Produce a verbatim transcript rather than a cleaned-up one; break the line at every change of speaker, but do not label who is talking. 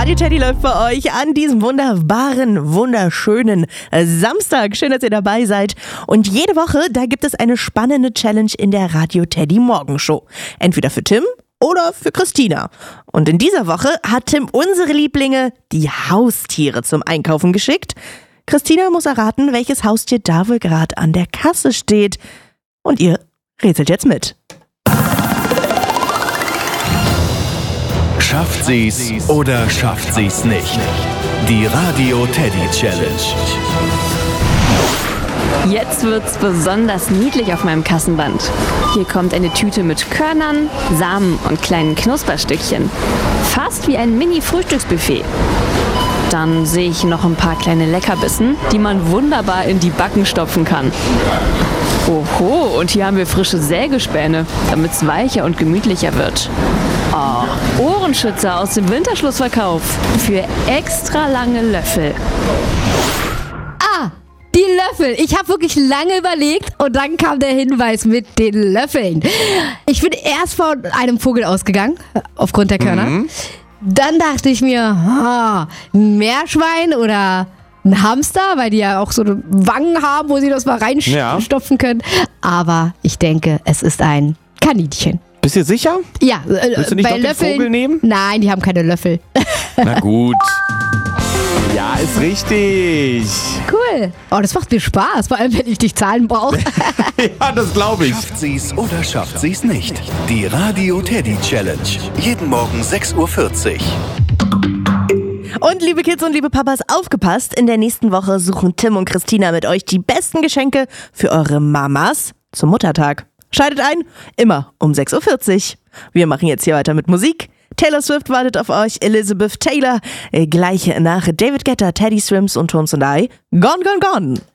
Radio Teddy läuft bei euch an diesem wunderbaren, wunderschönen Samstag. Schön, dass ihr dabei seid. Und jede Woche, da gibt es eine spannende Challenge in der Radio Teddy Morgenshow. Entweder für Tim oder für Christina. Und in dieser Woche hat Tim unsere Lieblinge, die Haustiere, zum Einkaufen geschickt. Christina muss erraten, welches Haustier da wohl gerade an der Kasse steht. Und ihr rätselt jetzt mit.
Schafft sie's oder schafft sie's nicht? Die Radio Teddy Challenge.
Jetzt wird's besonders niedlich auf meinem Kassenband. Hier kommt eine Tüte mit Körnern, Samen und kleinen Knusperstückchen. Fast wie ein Mini-Frühstücksbuffet. Dann sehe ich noch ein paar kleine Leckerbissen, die man wunderbar in die Backen stopfen kann. Oho, und hier haben wir frische Sägespäne, damit es weicher und gemütlicher wird. Oh, Ohrenschützer aus dem Winterschlussverkauf für extra lange Löffel.
Ah, die Löffel. Ich habe wirklich lange überlegt und dann kam der Hinweis mit den Löffeln. Ich bin erst von einem Vogel ausgegangen, aufgrund der Körner. Mhm. Dann dachte ich mir, ah, ein Meerschwein oder ein Hamster, weil die ja auch so Wangen haben, wo sie das mal reinstopfen ja. können. Aber ich denke, es ist ein Kaninchen.
Bist du sicher?
Ja.
Willst du nicht
bei
noch
Löffeln,
den Vogel nehmen?
Nein, die haben keine Löffel.
Na gut. Ja, ist richtig.
Cool. Oh, das macht mir Spaß, vor allem wenn ich dich Zahlen brauche.
Ja, das glaube ich. Schafft sie's oder schafft sie's nicht? Die Radio Teddy Challenge. Jeden Morgen sechs Uhr vierzig.
Und liebe Kids und liebe Papas, aufgepasst! In der nächsten Woche suchen Tim und Christina mit euch die besten Geschenke für eure Mamas zum Muttertag. Schaltet ein, immer um sechs Uhr vierzig. Wir machen jetzt hier weiter mit Musik. Taylor Swift wartet auf euch, Elizabeth Taylor. Gleich nach David Guetta, Teddy Swims und Tones and I. Gone, gone, gone.